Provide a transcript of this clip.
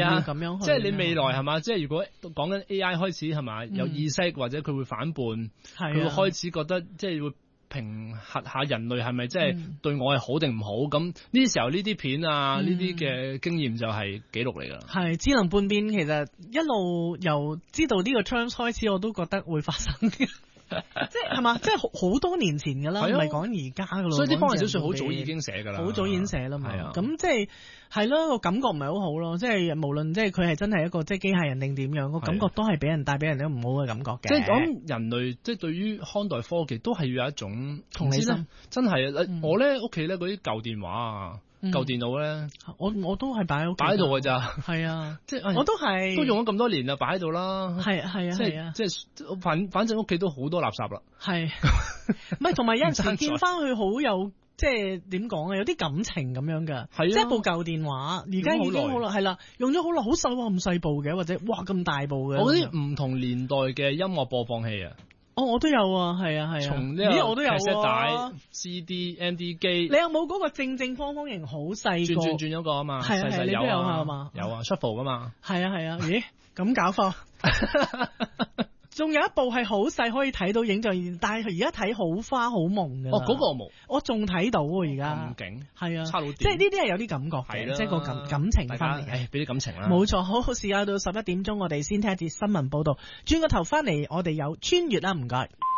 要咁樣去。 即係你未來係嘛？即係如果講緊 AI 開始係嘛有意識或者佢會反叛，佢會開始覺得即係會評核下人類係咪即係對我係好定唔好？咁呢啲時候呢啲片啊呢啲嘅經驗就係記錄嚟㗎。 係智能叛變，其實一路由知道呢個 terms 開始，我都覺得會發生嘅。即係嘛，即係好多年前噶啦，唔係講而家噶咯。 所以啲科幻小說好早已經寫噶啦， 好早已經寫啦嘛。 係啊， 咁即係咯，個感覺唔係好好咯。即係無論即係佢係真係一個即係機械人定點樣，個感覺都係俾人帶俾人一個唔好嘅感覺嘅。 即係講人類即係對於看待科技都係要有一種同理心。 真係啊！我咧屋企咧嗰啲舊電話啊。舊電腦咧， 我都係擺喺度㗎咋， 係啊， 即係我都係都用咗咁多年啦，擺喺度啦， 係啊， 即係反正屋企都好多垃圾啦， 係，唔係同埋有陣時見翻佢好有即係點講啊，有啲感情咁樣㗎，係啊，即係部舊電話，而家已經好耐，係啦，用咗好耐，好細咁細部嘅，或者哇咁大部嘅， 我嗰啲唔同年代嘅音樂播放器啊。 哦，我都有啊，係啊， 從呢我都有帶 CD、MD 機。 你有冇嗰個正方形好細個？ 轉咗個啊嘛， 係啊，你都有係嘛？ 有啊 shuffle 噶嘛。 係啊，咦，咁搞法？仲有一部係好細可以睇到影像，但係而家睇好花好蒙嘅。 哦，嗰個我冇， 我仲睇到喎而家。 咁勁， 係啊， 差到點？ 即係呢啲係有啲感覺嘅，即係個感情翻嚟。 俾啲感情啦。 冇錯，好，時間到11點鐘，我哋先聽一節新聞報導，轉個頭翻嚟，我哋有穿越啦，唔該。